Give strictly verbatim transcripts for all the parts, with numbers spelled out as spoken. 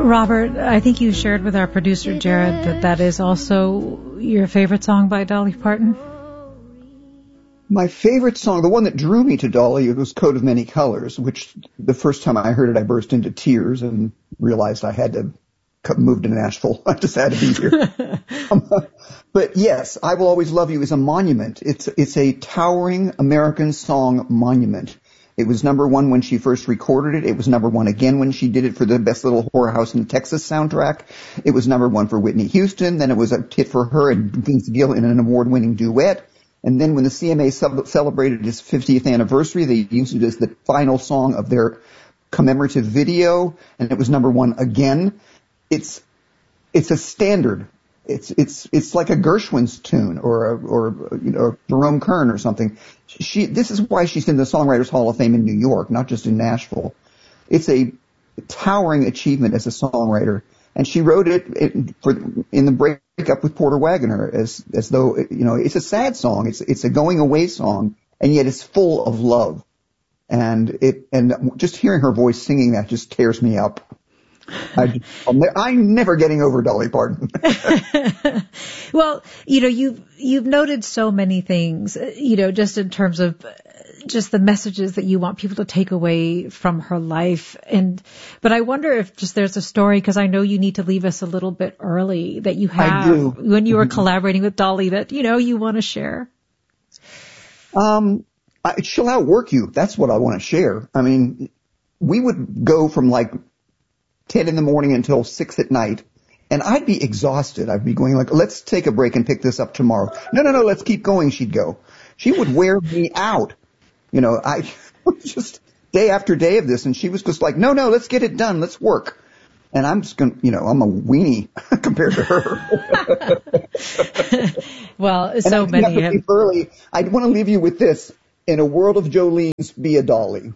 Robert, I think you shared with our producer, Jared, that that is also your favorite song by Dolly Parton. My favorite song, the one that drew me to Dolly, it was Coat of Many Colors, which the first time I heard it, I burst into tears and realized I had to move to Nashville. I just had to be here. um, but yes, I Will Always Love You is a monument. It's, it's a towering American song monument. It was number one when she first recorded it. It was number one again when she did it for the Best Little Whorehouse in Texas soundtrack. It was number one for Whitney Houston. Then it was a hit for her and Vince Gill in an award-winning duet. And then when the C M A sub- celebrated its fiftieth anniversary, they used it as the final song of their commemorative video, and it was number one again. It's it's a standard. It's it's it's like a Gershwin's tune or a, or you know Jerome Kern or something. She this is why she's in the Songwriters Hall of Fame in New York, not just in Nashville. It's a towering achievement as a songwriter, and she wrote it, it for in the breakup with Porter Wagoner as as though you know it's a sad song. It's it's a going away song, and yet it's full of love. And it and just hearing her voice singing that just tears me up. I, I'm never getting over Dolly Parton. Well, you know, you've, you've noted so many things, you know, just in terms of just the messages that you want people to take away from her life. And, but I wonder if just there's a story, because I know you need to leave us a little bit early, that you have I do. when you were collaborating with Dolly that, you know, you want to share. Um, I, she'll outwork you. That's what I want to share. I mean, we would go from like ten in the morning until six at night, and I'd be exhausted. I'd be going like, let's take a break and pick this up tomorrow. No, no, no, let's keep going, she'd go. She would wear me out. You know, I just day after day of this, and she was just like, no, no, let's get it done. Let's work. And I'm just going to, you know, I'm a weenie compared to her. Well, so and many have. To early, I want to leave you with this. In a world of Jolene's, be a Dolly.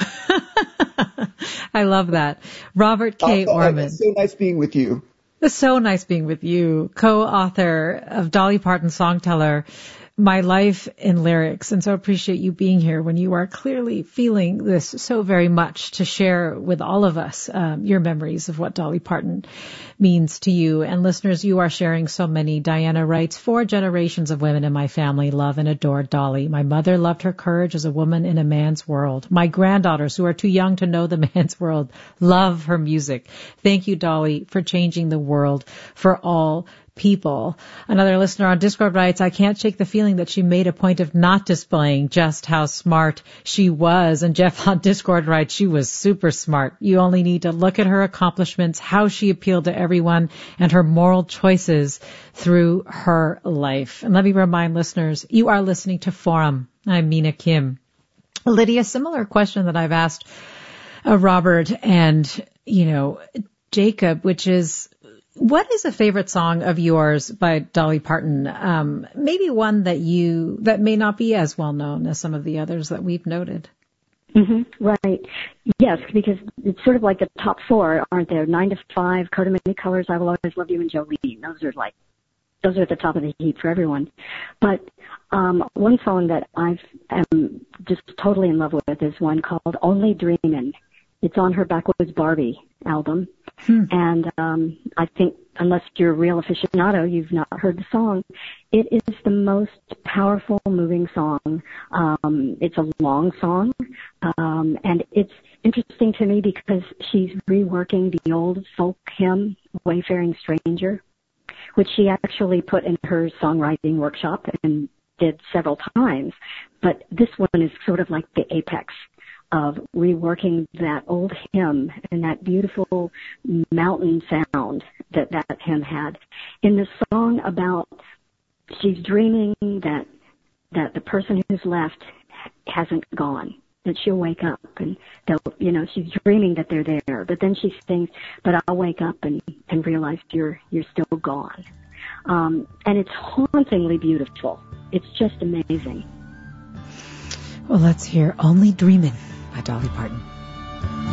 I love that. Robert K. Oh, Orman. It's so nice being with you. It's so nice being with you. Co-author of Dolly Parton's Songteller, My Life in Lyrics. And so appreciate you being here when you are clearly feeling this so very much to share with all of us um, your memories of what Dolly Parton means to you. And listeners, you are sharing so many. Diana writes, four generations of women in my family love and adore Dolly. My mother loved her courage as a woman in a man's world. My granddaughters, who are too young to know the man's world, love her music. Thank you, Dolly, for changing the world for all people. Another listener on Discord writes, I can't shake the feeling that she made a point of not displaying just how smart she was. And Jeff on Discord writes, she was super smart. You only need to look at her accomplishments, how she appealed to everyone, and her moral choices through her life. And let me remind listeners, you are listening to Forum. I'm Mina Kim. Lydia, similar question that I've asked uh, Robert and, you know, Jacob, which is, what is a favorite song of yours by Dolly Parton? Um, maybe one that you, that may not be as well known as some of the others that we've noted. Mm-hmm, right. Yes, because it's sort of like the top four, aren't there? Nine to Five, Coat of Many Colors, I Will Always Love You, and Jolene. Those are like, those are at the top of the heap for everyone. But um, one song that I am just totally in love with is one called Only Dreamin'. It's on her Backwoods Barbie album. Hmm. And um, I think, unless you're a real aficionado, you've not heard the song. It is the most powerful, moving song. Um, it's a long song, um, and it's interesting to me because she's reworking the old folk hymn, Wayfaring Stranger, which she actually put in her songwriting workshop and did several times. But this one is sort of like the apex of reworking that old hymn and that beautiful mountain sound that that hymn had. In the song about she's dreaming that that the person who's left hasn't gone, that she'll wake up and they'll, you know, she's dreaming that they're there, but then she sings, but I'll wake up and, and realize you're you're still gone. Um, and it's hauntingly beautiful. It's just amazing. Well, let's hear Only Dreamin' by Dolly Parton.